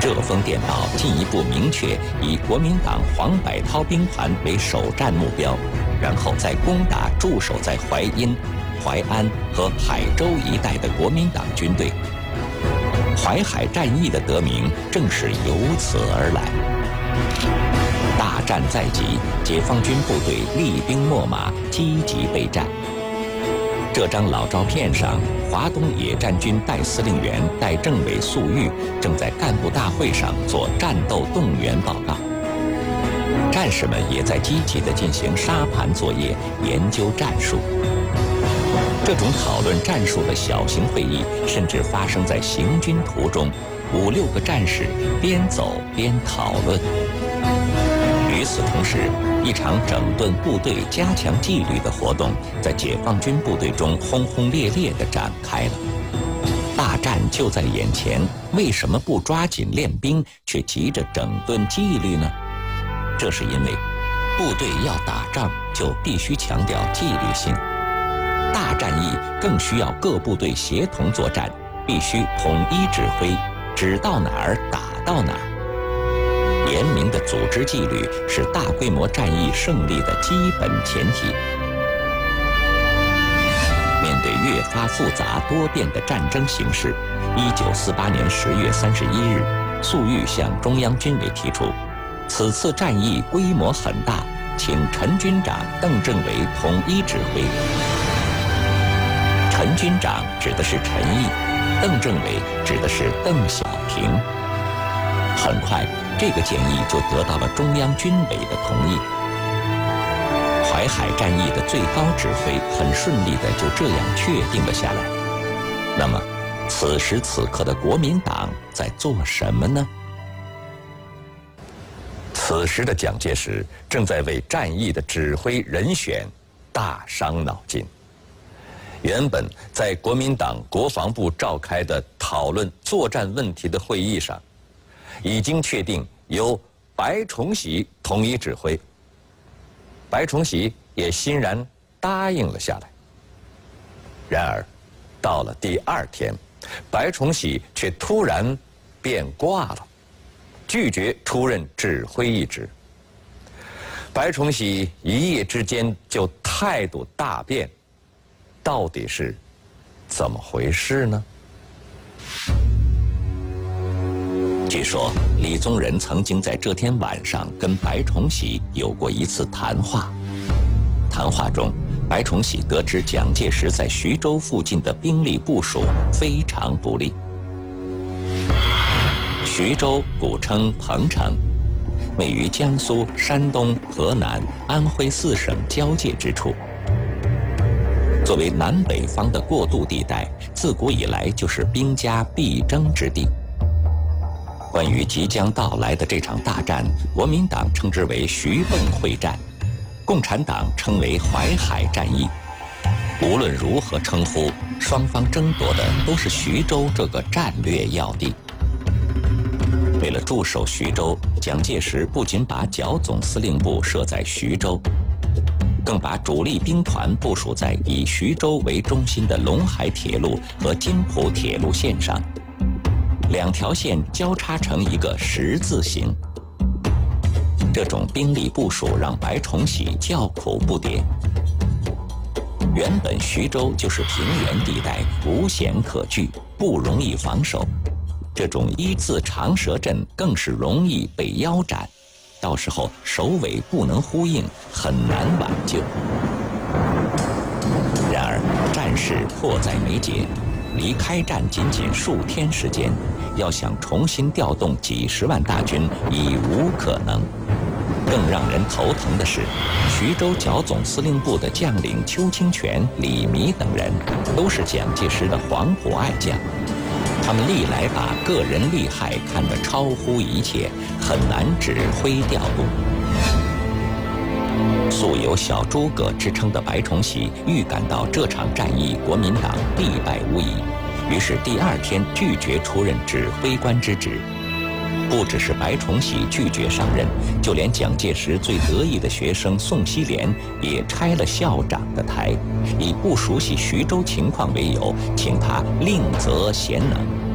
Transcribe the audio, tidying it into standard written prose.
这封电报进一步明确以国民党黄百韬兵团为首战目标，然后再攻打驻守在淮阴、淮安和海州一带的国民党军队。淮海战役的得名正是由此而来。大战在即，解放军部队厉兵秣马，积极备战。这张老照片上，华东野战军代司令员代政委粟裕正在干部大会上做战斗动员报告，战士们也在积极地进行沙盘作业，研究战术。这种讨论战术的小型会议，甚至发生在行军途中，5、6个战士边走边讨论。与此同时，一场整顿部队、加强纪律的活动在解放军部队中轰轰烈烈地展开了。大战就在眼前，为什么不抓紧练兵，却急着整顿纪律呢？这是因为，部队要打仗就必须强调纪律性。大战役更需要各部队协同作战，必须统一指挥，指到哪儿打到哪儿。严明的组织纪律是大规模战役胜利的基本前提。面对越发复杂多变的战争形势，1948年10月31日，粟裕向中央军委提出，此次战役规模很大，请陈军长、邓政委统一指挥。陈军长指的是陈毅，邓政委指的是邓小平。很快，这个建议就得到了中央军委的同意。淮海战役的最高指挥很顺利地就这样确定了下来。那么，此时此刻的国民党在做什么呢？此时的蒋介石正在为战役的指挥人选大伤脑筋。原本在国民党国防部召开的讨论作战问题的会议上，已经确定由白崇禧统一指挥。白崇禧也欣然答应了下来。然而，到了第2天，白崇禧却突然变卦了，拒绝出任指挥一职。白崇禧一夜之间就态度大变，到底是怎么回事呢？据说李宗仁曾经在这天晚上跟白崇禧有过一次谈话。谈话中，白崇禧得知蒋介石在徐州附近的兵力部署非常不利。徐州古称彭城，位于江苏、山东、河南、安徽4省交界之处。作为南北方的过渡地带，自古以来就是兵家必争之地。关于即将到来的这场大战，国民党称之为徐蚌会战，共产党称为淮海战役。无论如何称呼，双方争夺的都是徐州这个战略要地。为了驻守徐州，蒋介石不仅把剿总司令部设在徐州，更把主力兵团部署在以徐州为中心的陇海铁路和津浦铁路线上，2条线交叉成一个十字形。这种兵力部署让白崇禧叫苦不迭。原本徐州就是平原地带，无险可据，不容易防守。这种一字长蛇阵更是容易被腰斩，到时候首尾不能呼应，很难挽救。然而战事迫在眉睫，离开战仅仅数天时间，要想重新调动几十万大军已无可能。更让人头疼的是，徐州剿总司令部的将领邱清泉、李弥等人都是蒋介石的黄埔爱将，他们历来把个人利害看得超乎一切，很难指挥调度。素有小诸葛之称的白崇禧预感到这场战役国民党必败无疑，于是第2天拒绝出任指挥官之职。不只是白崇禧拒绝上任，就连蒋介石最得意的学生宋希濂也拆了校长的台，以不熟悉徐州情况为由，请他另择贤能。